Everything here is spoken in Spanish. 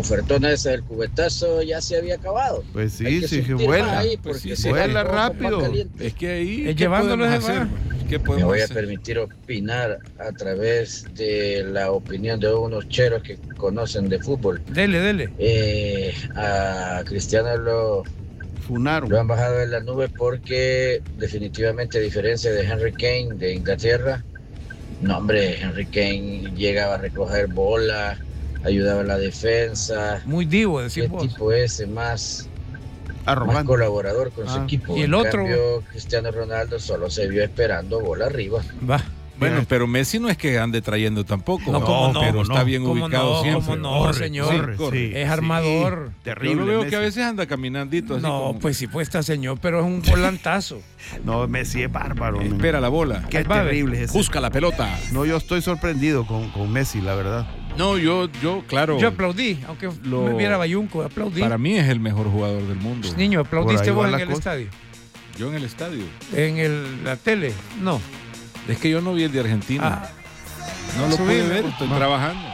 ofertona esa del cubetazo ya se había acabado. Pues sí, sí que vuela. Ahí pues porque sí, vuela rápido. Es que ahí, Es llevándolo de hacer? ¿Qué Me podemos voy a hacer? permitir opinar a través de la opinión de unos cheros que conocen de fútbol. Dele. A Cristiano lo Funaron. han bajado de la nube porque definitivamente, a diferencia de Henry Kane de Inglaterra, no hombre, Henry Kane llegaba a recoger bola, ayudaba a la defensa. Muy divo, decís ¿Qué vos. tipo ese más Arrogante. colaborador con su equipo? ¿Y el en otro? cambio, Cristiano Ronaldo solo se vio esperando bola arriba. Va. Bueno, pero Messi no es que ande trayendo tampoco. No, ¿cómo no? Pero está bien ¿Cómo ubicado no? siempre. ¿Cómo no, señor? Es armador. Sí, terrible. Yo lo veo Messi. que a veces anda caminandito así. No, como- pues sí, pues está señor, pero es un volantazo. No, Messi es bárbaro. men. Espera la bola. Qué Va, terrible es ese. Busca la pelota. No, yo estoy sorprendido con Messi, la verdad. No, yo claro. Yo aplaudí, aunque Lo- me viera Bayunco, aplaudí. Para mí es el mejor jugador del mundo. Niño, ¿aplaudiste Por ahí va vos en la el cosa. estadio? Yo en el estadio. ¿En la tele? No. Es que yo no vi el de Argentina. Ah, no lo subile, pude ver, pues. estoy trabajando.